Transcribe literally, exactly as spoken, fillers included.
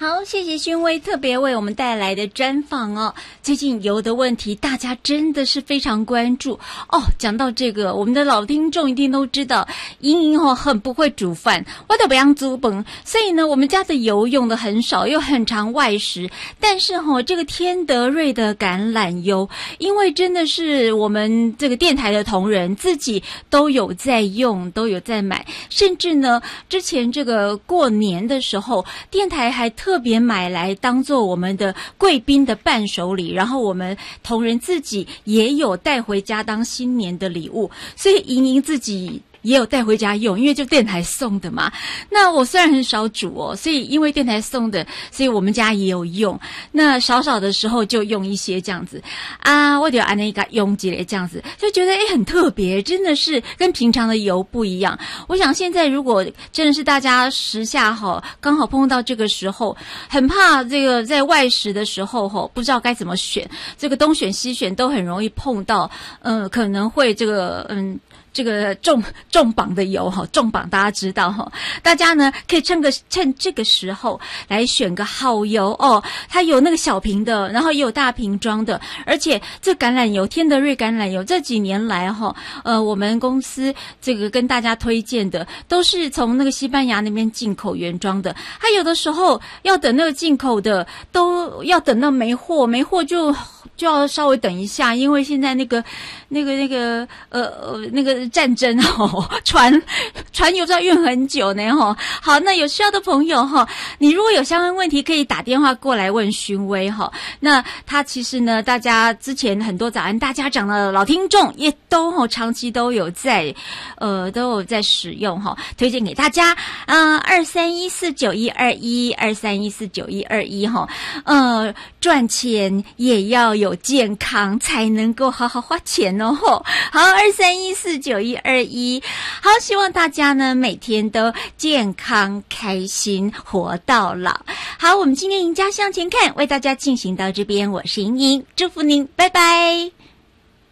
好，谢谢勋威特别为我们带来的专访哦。最近油的问题，大家真的是非常关注哦。讲到这个，我们的老听众一定都知道，莹莹哦很不会煮饭，我都不让煮饭，所以呢，我们家的油用的很少，又很常外食。但是哈、哦，这个天德瑞的橄榄油，因为真的是我们这个电台的同仁自己都有在用，都有在买，甚至呢，之前这个过年的时候，电台还特别买来当做我们的贵宾的伴手礼，然后我们同仁自己也有带回家当新年的礼物，所以莹莹自己也有带回家用，因为就电台送的嘛。那我虽然很少煮哦，所以因为电台送的，所以我们家也有用。那少少的时候就用一些这样子啊，我就按那个用起来这样子，就觉得诶很特别，真的是跟平常的油不一样。我想现在如果真的是大家时下哈，刚好碰到这个时候，很怕这个在外食的时候哈，不知道该怎么选，这个东选西选都很容易碰到，嗯、呃，可能会这个嗯。这个重重磅的油哈，重磅大家知道哈，大家呢可以趁个趁这个时候来选个好油哦。它有那个小瓶的，然后也有大瓶装的，而且这橄榄油天德瑞橄榄油这几年来哈，呃，我们公司这个跟大家推荐的都是从那个西班牙那边进口原装的。它有的时候要等那个进口的，都要等到没货，没货就就要稍微等一下，因为现在那个那个那个呃呃那个。战争哦，船船有时候运很久呢哈。好，那有需要的朋友哈，你如果有相关问题，可以打电话过来问勋威哈。那他其实呢，大家之前很多早安大家长的老听众也都哈长期都有在呃都有在使用哈，推荐给大家啊，二三一四九一二一二三一四九一二一哈。呃，赚钱也要有健康，才能够好好花钱哦。好，二三一四九一二一，好，希望大家呢每天都健康开心活到老。好，我们今天赢家向前看为大家进行到这边，我是莹莹，祝福您，拜拜。